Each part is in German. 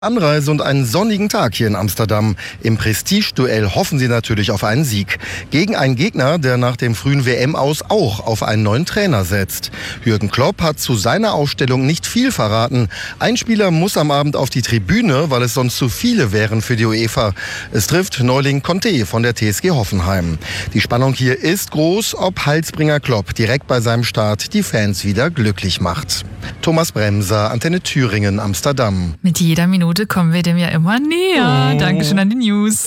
Anreise und einen sonnigen Tag hier in Amsterdam. Im Prestigeduell hoffen sie natürlich auf einen Sieg. Gegen einen Gegner, der nach dem frühen WM-Aus auch auf einen neuen Trainer setzt. Jürgen Klopp hat zu seiner Aufstellung nicht viel verraten. Ein Spieler muss am Abend auf die Tribüne, weil es sonst zu viele wären für die UEFA. Es trifft Neuling Conte von der TSG Hoffenheim. Die Spannung hier ist groß, ob Heilsbringer Klopp direkt bei seinem Start die Fans wieder glücklich macht. Thomas Bremser, Antenne Thüringen, Amsterdam. Mit jeder Minute kommen wir dem ja immer näher. Dankeschön an die News.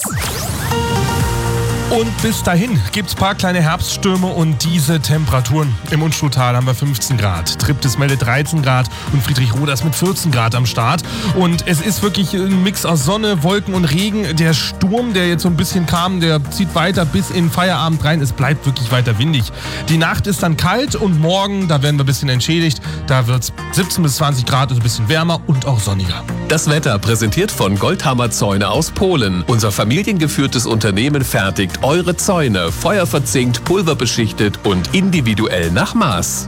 Und bis dahin gibt es ein paar kleine Herbststürme und diese Temperaturen. Im Unstruttal haben wir 15 Grad, Triptis meldet 13 Grad und Friedrich-Roda ist mit 14 Grad am Start. Und es ist wirklich ein Mix aus Sonne, Wolken und Regen. Der Sturm, der jetzt so ein bisschen kam, der zieht weiter bis in Feierabend rein. Es bleibt wirklich weiter windig. Die Nacht ist dann kalt und morgen, da werden wir ein bisschen entschädigt. Da wird es 17 bis 20 Grad, also ein bisschen wärmer und auch sonniger. Das Wetter präsentiert von Goldhammer Zäune aus Polen. Unser familiengeführtes Unternehmen fertigt eure Zäune, feuerverzinkt, pulverbeschichtet und individuell nach Maß.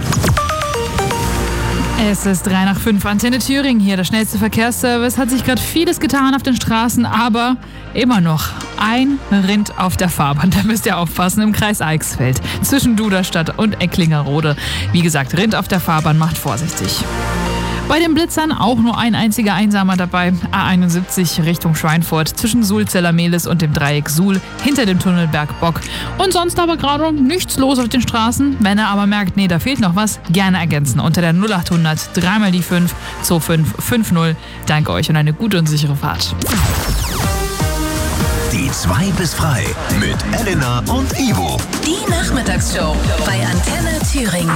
Es ist 3 nach 5, Antenne Thüringen hier, der schnellste Verkehrsservice. Hat sich gerade vieles getan auf den Straßen, aber immer noch ein Rind auf der Fahrbahn. Da müsst ihr aufpassen, im Kreis Eichsfeld, zwischen Duderstadt und Ecklingerode. Wie gesagt, Rind auf der Fahrbahn, macht vorsichtig. Bei den Blitzern auch nur ein einziger Einsamer dabei. A71 Richtung Schweinfurt zwischen Sulzeller-Mehlis und dem Dreieck Suhl hinter dem Tunnelberg Bock. Und sonst aber gerade nichts los auf den Straßen. Wenn ihr aber merkt, nee, da fehlt noch was, gerne ergänzen unter der 0800 3 mal die 5 2550. Danke euch und eine gute und sichere Fahrt. Die 2 bis frei mit Elena und Ivo. Die Nachmittagsshow bei Antenne Thüringen.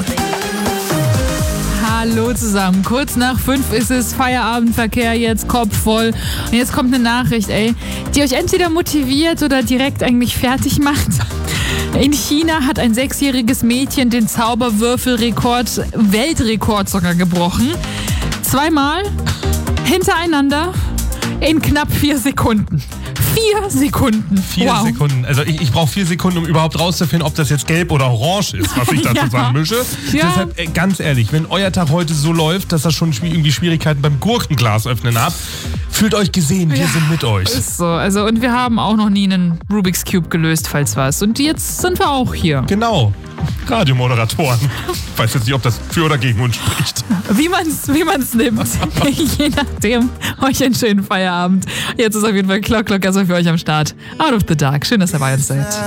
Hallo zusammen, kurz nach 5 ist es, Feierabendverkehr jetzt, Kopf voll. Und jetzt kommt eine Nachricht, die euch entweder motiviert oder direkt eigentlich fertig macht. In China hat ein 6-jähriges Mädchen den Zauberwürfelrekord, sogar gebrochen. 2-mal hintereinander in knapp 4 Sekunden. 4 Sekunden. 4 wow. Sekunden. Also ich brauche 4 Sekunden, um überhaupt rauszufinden, ob das jetzt gelb oder orange ist, was ich da zusammenmische. Ja. Deshalb, ganz ehrlich, wenn euer Tag heute so läuft, dass ihr schon irgendwie Schwierigkeiten beim Gurkenglas öffnen habt, fühlt euch gesehen, wir sind mit euch. Ist so. Also, und wir haben auch noch nie einen Rubik's Cube gelöst, falls was. Und jetzt sind wir auch hier. Genau. Radiomoderatoren. Ich weiß jetzt nicht, ob das für oder gegen uns spricht. Wie man's nimmt. Je nachdem. Euch einen schönen Feierabend. Jetzt ist auf jeden Fall Clock, also für euch am Start. Out of the Dark. Schön, dass ihr bei uns seid.